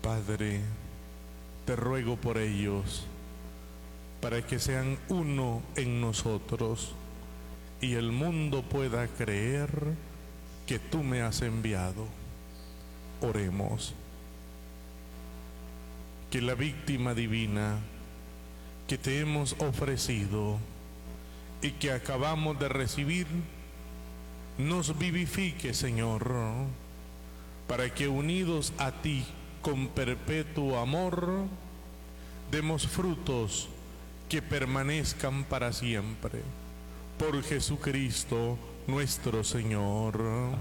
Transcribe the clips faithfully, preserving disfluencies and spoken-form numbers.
Padre, te ruego por ellos, para que sean uno en nosotros y el mundo pueda creer que tú me has enviado. Oremos. Que la víctima divina que te hemos ofrecido y que acabamos de recibir nos vivifique, Señor, para que unidos a ti con perpetuo amor demos frutos que permanezcan para siempre. Por Jesucristo nuestro Señor.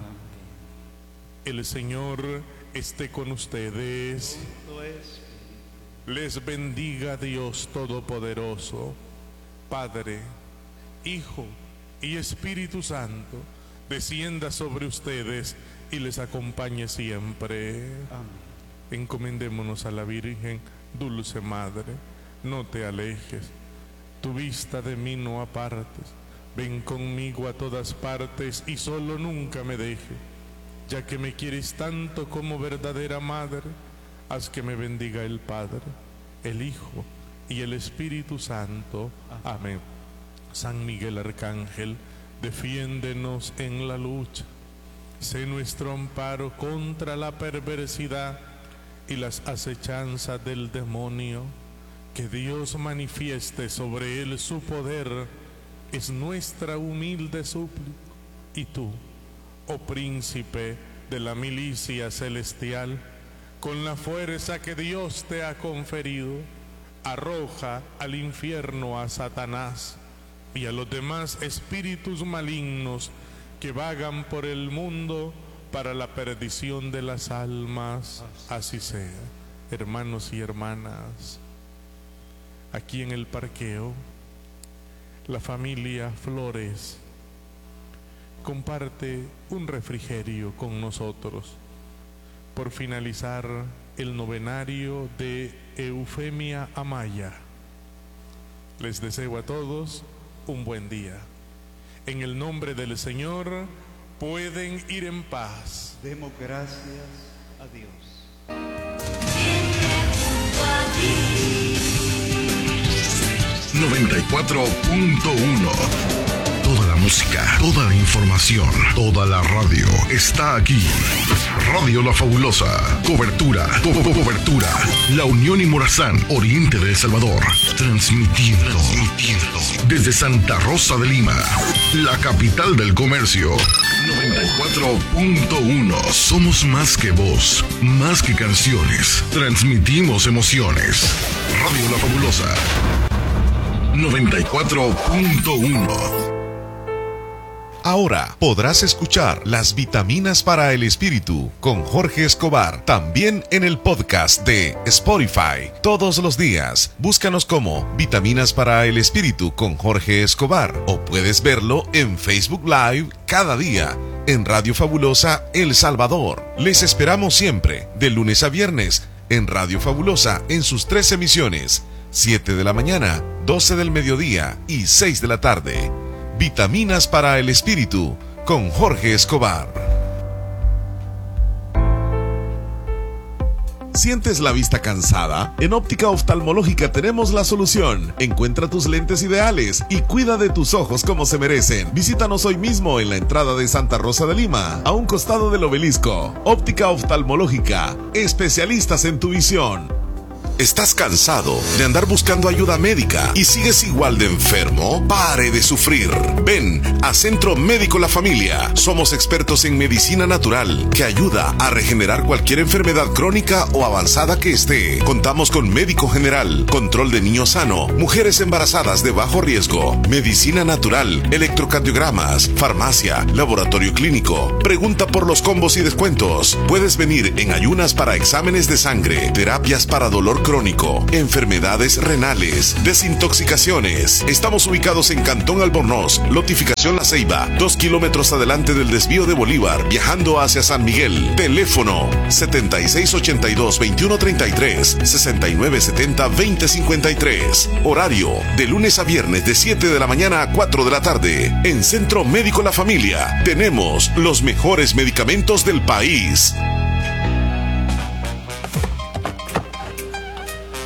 El Señor esté con ustedes. Les bendiga Dios Todopoderoso, Padre, Hijo y Espíritu Santo, descienda sobre ustedes y les acompañe siempre. Amén. Encomendémonos a la Virgen, dulce Madre, no te alejes, tu vista de mí no apartes, ven conmigo a todas partes y solo nunca me dejes, ya que me quieres tanto como verdadera Madre, haz que me bendiga el Padre, el Hijo y el Espíritu Santo. Amén. San Miguel Arcángel, defiéndenos en la lucha, sé nuestro amparo contra la perversidad y las acechanzas del demonio. Que Dios manifieste sobre él su poder, es nuestra humilde súplica. Y tú, oh príncipe de la milicia celestial, con la fuerza que Dios te ha conferido, arroja al infierno a Satanás y a los demás espíritus malignos que vagan por el mundo para la perdición de las almas. Así sea. Hermanos y hermanas, aquí en el parqueo, la familia Flores comparte un refrigerio con nosotros por finalizar el novenario de Eufemia Amaya. Les deseo a todos un buen día. En el nombre del Señor, pueden ir en paz. Demos gracias a Dios. noventa y cuatro punto uno. Toda la música, toda la información, toda la radio está aquí. Radio La Fabulosa. Cobertura, co cobertura. La Unión y Morazán, Oriente de El Salvador. Transmitiendo, transmitiendo desde Santa Rosa de Lima, la capital del comercio. noventa y cuatro punto uno. Somos más que voz, más que canciones. Transmitimos emociones. Radio La Fabulosa. noventa y cuatro punto uno. Ahora podrás escuchar Las Vitaminas para el Espíritu con Jorge Escobar, también en el podcast de Spotify. Todos los días, búscanos como Vitaminas para el Espíritu con Jorge Escobar, o puedes verlo en Facebook Live cada día en Radio Fabulosa El Salvador. Les esperamos siempre, de lunes a viernes, en Radio Fabulosa en sus tres emisiones, siete de la mañana, doce del mediodía y seis de la tarde. Vitaminas para el Espíritu con Jorge Escobar. ¿Sientes la vista cansada? En Óptica Oftalmológica tenemos la solución. Encuentra tus lentes ideales y cuida de tus ojos como se merecen. Visítanos hoy mismo en la entrada de Santa Rosa de Lima, a un costado del obelisco. Óptica Oftalmológica, especialistas en tu visión. ¿Estás cansado de andar buscando ayuda médica y sigues igual de enfermo? Pare de sufrir. Ven a Centro Médico La Familia. Somos expertos en medicina natural que ayuda a regenerar cualquier enfermedad crónica o avanzada que esté. Contamos con médico general, control de niño sano, mujeres embarazadas de bajo riesgo, medicina natural, electrocardiogramas, farmacia, laboratorio clínico. Pregunta por los combos y descuentos. Puedes venir en ayunas para exámenes de sangre, terapias para dolor crónico, enfermedades renales, desintoxicaciones. Estamos ubicados en Cantón Albornoz, lotificación La Ceiba, dos kilómetros adelante del desvío de Bolívar, viajando hacia San Miguel. Teléfono setenta y seis ochenta y dos, veintiuno treinta y tres, sesenta y nueve setenta, veinte cincuenta y tres. Horario de lunes a viernes de siete de la mañana a cuatro de la tarde. En Centro Médico La Familia tenemos los mejores medicamentos del país.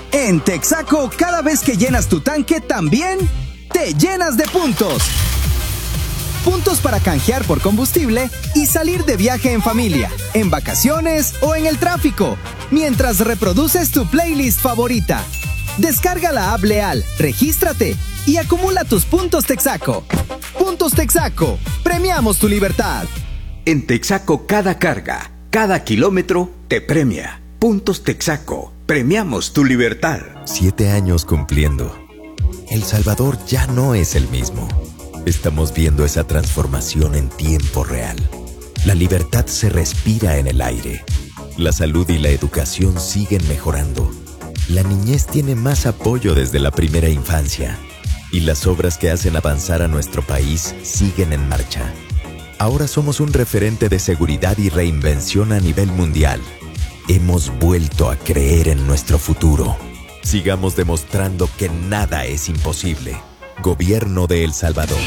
En Texaco, cada vez que llenas tu tanque, también te llenas de puntos. Puntos para canjear por combustible y salir de viaje en familia, en vacaciones o en el tráfico, mientras reproduces tu playlist favorita. Descarga la app Leal, regístrate y acumula tus puntos Texaco. Puntos Texaco, premiamos tu libertad. En Texaco, cada carga, cada kilómetro te premia. Puntos Texaco, premiamos tu libertad. Siete años cumpliendo. El Salvador ya no es el mismo. Estamos viendo esa transformación en tiempo real. La libertad se respira en el aire. La salud y la educación siguen mejorando. La niñez tiene más apoyo desde la primera infancia. Y las obras que hacen avanzar a nuestro país siguen en marcha. Ahora somos un referente de seguridad y reinvención a nivel mundial. Hemos vuelto a creer en nuestro futuro. Sigamos demostrando que nada es imposible. Gobierno de El Salvador.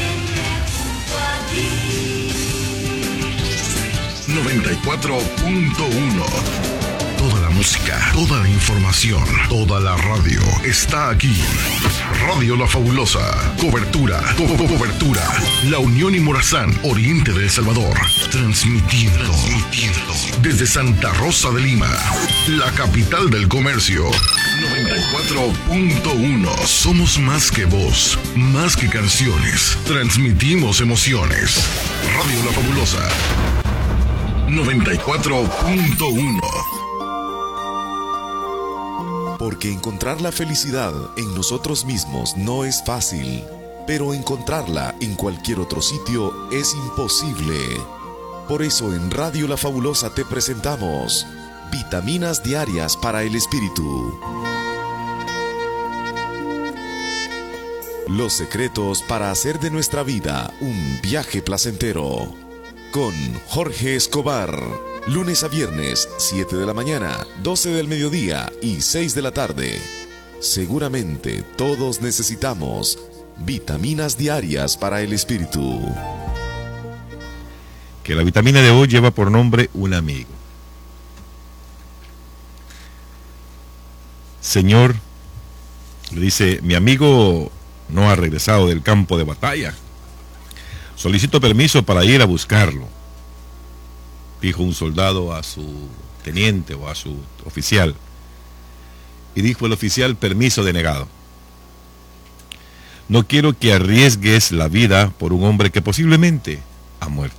noventa y cuatro punto uno. Toda la música, toda la información, toda la radio está aquí. Radio La Fabulosa. Cobertura, co co cobertura. La Unión y Morazán, Oriente de El Salvador. Transmitiendo, transmitiendo desde Santa Rosa de Lima, la capital del comercio. noventa y cuatro punto uno. Somos más que voz, más que canciones. Transmitimos emociones. Radio La Fabulosa. noventa y cuatro punto uno. Porque encontrar la felicidad en nosotros mismos no es fácil, pero encontrarla en cualquier otro sitio es imposible. Por eso en Radio La Fabulosa te presentamos Vitaminas Diarias para el Espíritu. Los secretos para hacer de nuestra vida un viaje placentero. Con Jorge Escobar. Lunes a viernes, siete de la mañana, doce del mediodía y seis de la tarde. Seguramente todos necesitamos vitaminas diarias para el espíritu. Que la vitamina de hoy lleva por nombre un amigo. Señor, le dice, mi amigo no ha regresado del campo de batalla. Solicito permiso para ir a buscarlo, dijo un soldado a su teniente o a su oficial. Y dijo el oficial, permiso denegado. No quiero que arriesgues la vida por un hombre que posiblemente ha muerto.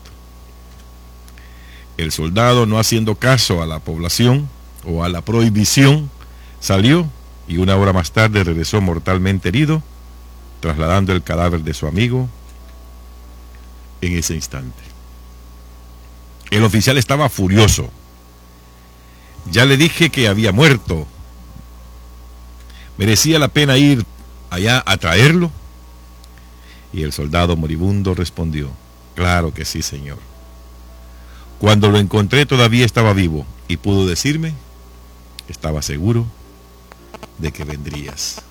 El soldado, no haciendo caso a la población o a la prohibición, salió y una hora más tarde regresó mortalmente herido, trasladando el cadáver de su amigo en ese instante. El oficial estaba furioso. Ya le dije que había muerto. ¿Merecía la pena ir allá a traerlo? Y el soldado moribundo respondió, claro que sí, señor. Cuando lo encontré todavía estaba vivo y pudo decirme, estaba seguro de que vendrías.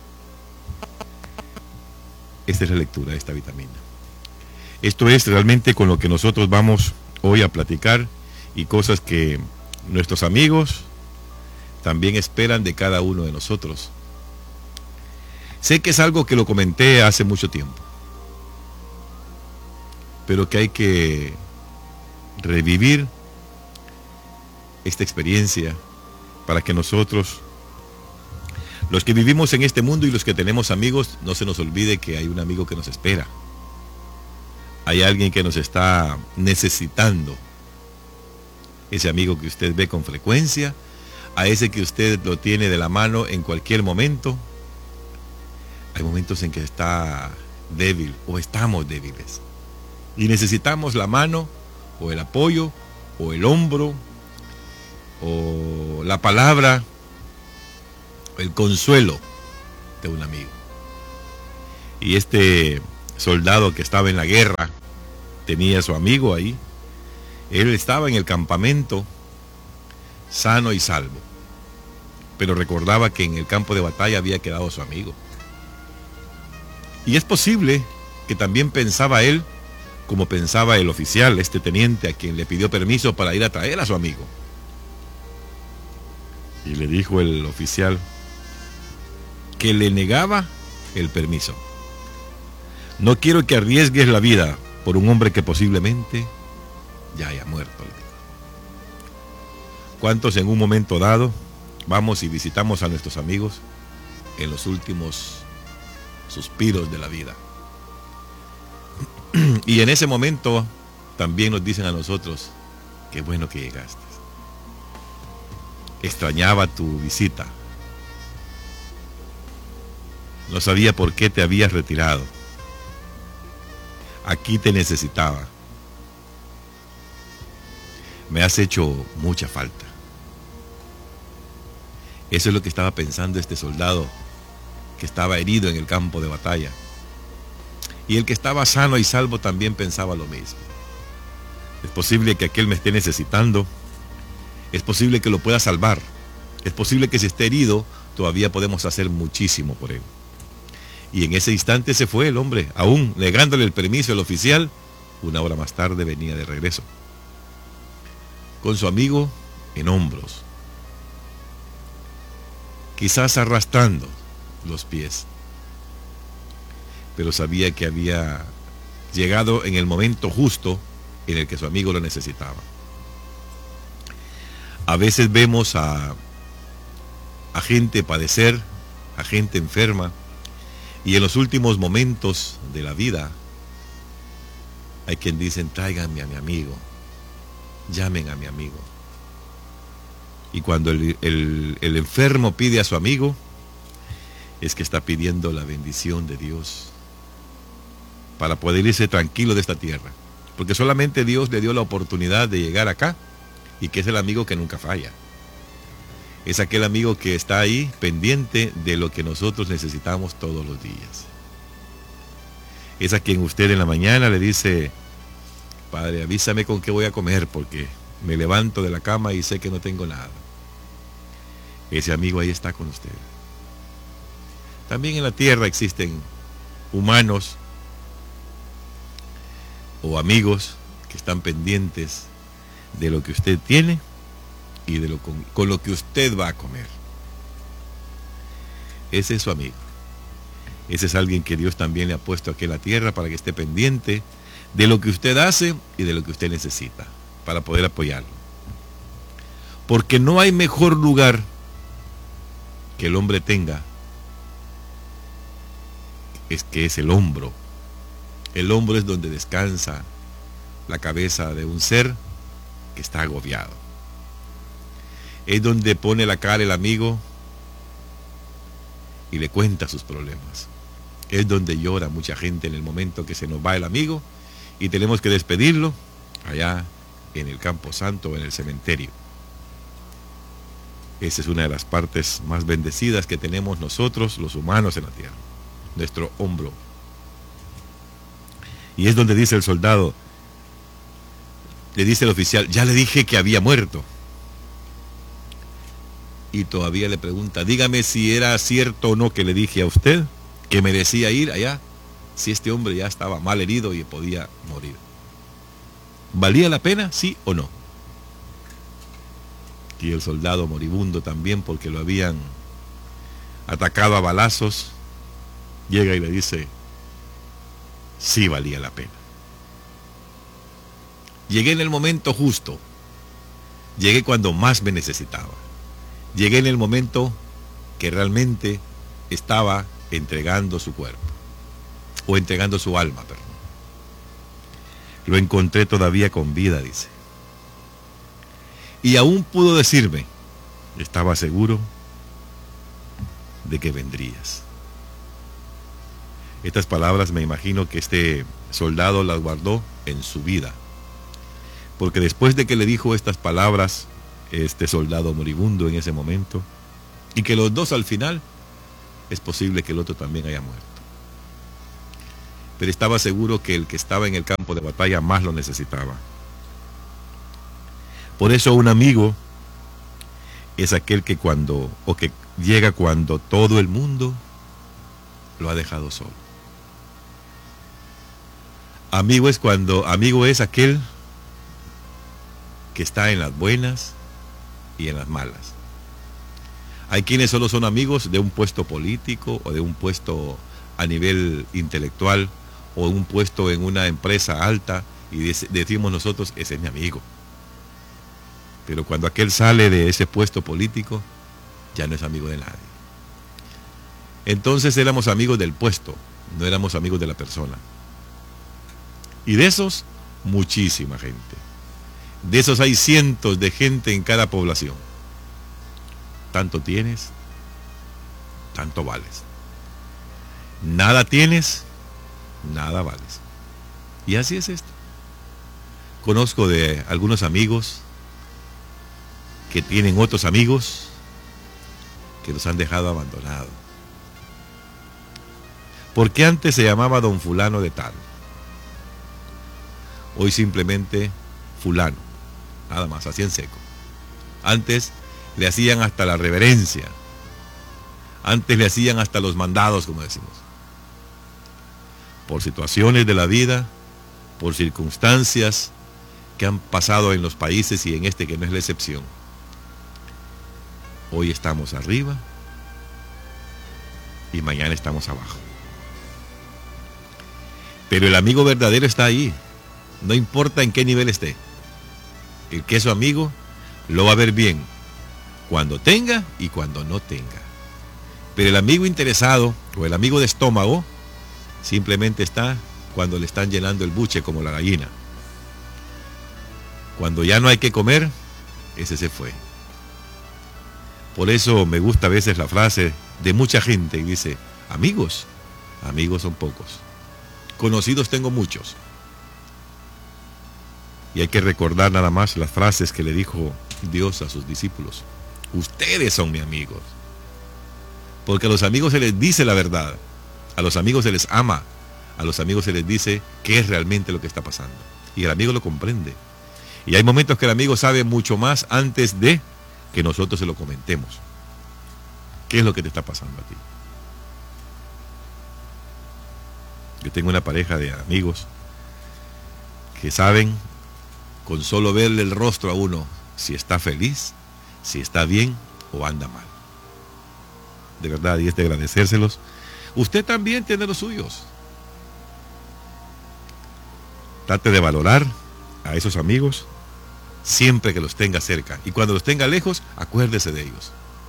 Esta es la lectura de esta vitamina. Esto es realmente con lo que nosotros vamos hoy a platicar y cosas que nuestros amigos también esperan de cada uno de nosotros. Sé que es algo que lo comenté hace mucho tiempo, pero que hay que revivir esta experiencia para que nosotros, los que vivimos en este mundo y los que tenemos amigos, no se nos olvide que hay un amigo que nos espera. Hay alguien que nos está necesitando. Ese amigo que usted ve con frecuencia, a ese que usted lo tiene de la mano en cualquier momento. Hay momentos en que está débil o estamos débiles y necesitamos la mano o el apoyo o el hombro o la palabra, el consuelo de un amigo. Y este soldado que estaba en la guerra tenía a su amigo ahí. Él estaba en el campamento sano y salvo, pero recordaba que en el campo de batalla había quedado su amigo. Y es posible que también pensaba él como pensaba el oficial, este teniente a quien le pidió permiso para ir a traer a su amigo. Y le dijo el oficial, que le negaba el permiso. No quiero que arriesgues la vida por un hombre que posiblemente ya haya muerto. ¿Cuántos en un momento dado vamos y visitamos a nuestros amigos en los últimos suspiros de la vida? Y en ese momento también nos dicen a nosotros, qué bueno que llegaste. Extrañaba tu visita. No sabía por qué te habías retirado. Aquí te necesitaba. Me has hecho mucha falta. Eso es lo que estaba pensando este soldado que estaba herido en el campo de batalla. Y el que estaba sano y salvo también pensaba lo mismo. Es posible que aquel me esté necesitando. Es posible que lo pueda salvar. Es posible que si esté herido, todavía podemos hacer muchísimo por él. Y en ese instante se fue el hombre, aún negándole el permiso al oficial. Una hora más tarde venía de regreso, con su amigo en hombros, quizás arrastrando los pies, pero sabía que había llegado en el momento justo en el que su amigo lo necesitaba. A veces vemos a, a gente padecer, a gente enferma, y en los últimos momentos de la vida hay quien dicen, tráiganme a mi amigo, llamen a mi amigo. Y cuando el, el, el enfermo pide a su amigo, es que está pidiendo la bendición de Dios para poder irse tranquilo de esta tierra. Porque solamente Dios le dio la oportunidad de llegar acá, y que es el amigo que nunca falla. Es aquel amigo que está ahí pendiente de lo que nosotros necesitamos todos los días. Es a quien usted en la mañana le dice, Padre, avísame con qué voy a comer, porque me levanto de la cama y sé que no tengo nada. Ese amigo ahí está con usted. También en la tierra existen humanos o amigos que están pendientes de lo que usted tiene y de lo con, con lo que usted va a comer. Ese es su amigo. Ese es alguien que Dios también le ha puesto aquí en la tierra para que esté pendiente de lo que usted hace y de lo que usted necesita para poder apoyarlo. Porque no hay mejor lugar que el hombre tenga, es que es el hombro. El hombro es donde descansa la cabeza de un ser que está agobiado. Es donde pone la cara el amigo y le cuenta sus problemas. Es donde llora mucha gente en el momento que se nos va el amigo y tenemos que despedirlo allá en el campo santo o en el cementerio. Esa es una de las partes más bendecidas que tenemos nosotros los humanos en la tierra, nuestro hombro. Y es donde dice el soldado, le dice el oficial, ya le dije que había muerto. Y todavía le pregunta, dígame si era cierto o no que le dije a usted que merecía ir allá, si este hombre ya estaba mal herido y podía morir. ¿Valía la pena, sí o no? Y el soldado moribundo también, porque lo habían atacado a balazos, llega y le dice, sí valía la pena. Llegué en el momento justo, llegué cuando más me necesitaba, llegué en el momento que realmente estaba entregando su cuerpo, o entregando su alma, perdón. Lo encontré todavía con vida, dice. Y aún pudo decirme, estaba seguro de que vendrías. Estas palabras me imagino que este soldado las guardó en su vida. Porque después de que le dijo estas palabras, este soldado moribundo en ese momento, y que los dos al final, es posible que el otro también haya muerto. Pero estaba seguro que el que estaba en el campo de batalla más lo necesitaba. Por eso un amigo es aquel que cuando, o que llega cuando todo el mundo lo ha dejado solo. Amigo es cuando, amigo es aquel que está en las buenas y en las malas. Hay quienes solo son amigos de un puesto político o de un puesto a nivel intelectual o un puesto en una empresa alta y decimos nosotros, ese es mi amigo. Pero cuando aquel sale de ese puesto político, ya no es amigo de nadie. Entonces éramos amigos del puesto, no éramos amigos de la persona. Y de esos, muchísima gente. De esos hay cientos de gente en cada población. Tanto tienes, tanto vales. Nada tienes, nada vales. Y así es esto. Conozco de algunos amigos que tienen otros amigos que los han dejado abandonados. Porque antes se llamaba don fulano de tal. Hoy simplemente fulano. Nada más, así en seco. Antes le hacían hasta la reverencia. Antes le hacían hasta los mandados, como decimos. Por situaciones de la vida, por circunstancias que han pasado en los países y en este que no es la excepción. Hoy estamos arriba y mañana estamos abajo. Pero el amigo verdadero está ahí, no importa en qué nivel esté. El que es su amigo lo va a ver bien, cuando tenga y cuando no tenga. Pero el amigo interesado o el amigo de estómago simplemente está cuando le están llenando el buche como la gallina. Cuando ya no hay que comer, ese se fue. Por eso me gusta a veces la frase de mucha gente y dice, amigos, amigos son pocos. Conocidos tengo muchos. Y hay que recordar nada más las frases que le dijo Dios a sus discípulos. Ustedes son mis amigos. Porque a los amigos se les dice la verdad. A los amigos se les ama. A los amigos se les dice qué es realmente lo que está pasando. Y el amigo lo comprende. Y hay momentos que el amigo sabe mucho más antes de que nosotros se lo comentemos. ¿Qué es lo que te está pasando a ti? Yo tengo una pareja de amigos que saben con solo verle el rostro a uno si está feliz, si está bien o anda mal. De verdad, y es de agradecérselos. Usted también tiene los suyos. Trate de valorar a esos amigos siempre que los tenga cerca. Y cuando los tenga lejos, acuérdese de ellos.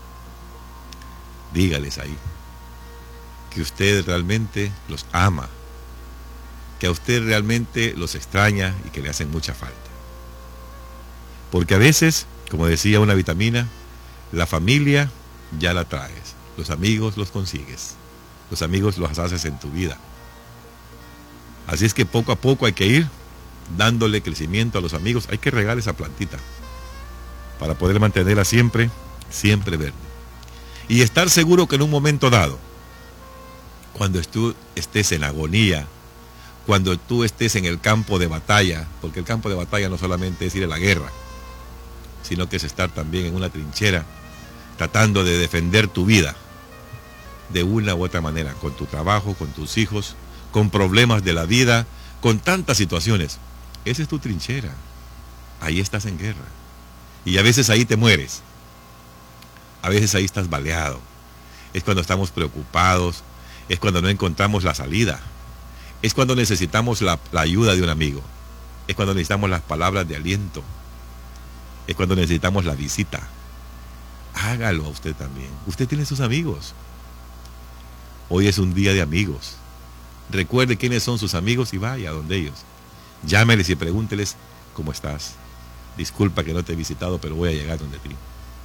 Dígales ahí que usted realmente los ama, que a usted realmente los extraña y que le hacen mucha falta. Porque a veces, como decía una vitamina, la familia ya la traes, los amigos los consigues, los amigos los haces en tu vida. Así es que poco a poco hay que ir dándole crecimiento a los amigos. Hay que regar esa plantita para poder mantenerla siempre, siempre verde. Y estar seguro que en un momento dado, cuando tú estés en agonía, cuando tú estés en el campo de batalla, porque el campo de batalla no solamente es ir a la guerra, sino que es estar también en una trinchera, tratando de defender tu vida, de una u otra manera, con tu trabajo, con tus hijos, con problemas de la vida, con tantas situaciones. Esa es tu trinchera. Ahí estás en guerra. Y a veces ahí te mueres. A veces ahí estás baleado. Es cuando estamos preocupados. Es cuando no encontramos la salida. Es cuando necesitamos la, la ayuda de un amigo. Es cuando necesitamos las palabras de aliento. Es cuando necesitamos la visita. Hágalo a usted también. Usted tiene sus amigos. Hoy es un día de amigos. Recuerde quiénes son sus amigos y vaya a donde ellos. Llámeles y pregúnteles cómo estás. Disculpa que no te he visitado, pero voy a llegar donde ti.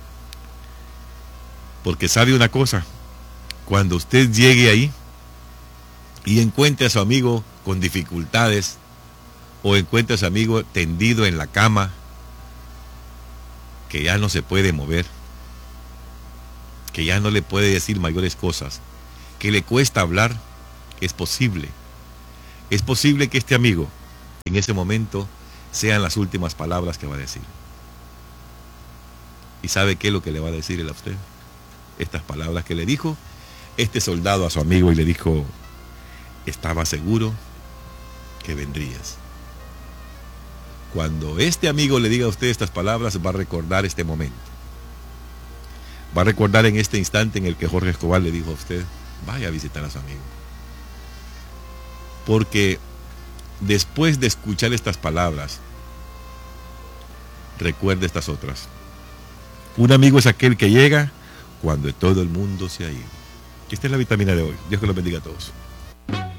Porque sabe una cosa, cuando usted llegue ahí y encuentre a su amigo con dificultades o encuentre a su amigo tendido en la cama, que ya no se puede mover, que ya no le puede decir mayores cosas, que le cuesta hablar, es posible. Es posible que este amigo en ese momento sean las últimas palabras que va a decir. ¿Y sabe qué es lo que le va a decir él a usted? Estas palabras que le dijo este soldado a su amigo y le dijo, estaba seguro que vendrías. Cuando este amigo le diga a usted estas palabras, va a recordar este momento. Va a recordar en este instante en el que Jorge Escobar le dijo a usted, vaya a visitar a su amigo. Porque después de escuchar estas palabras, recuerde estas otras. Un amigo es aquel que llega cuando todo el mundo se ha ido. Esta es la vitamina de hoy. Dios que los bendiga a todos.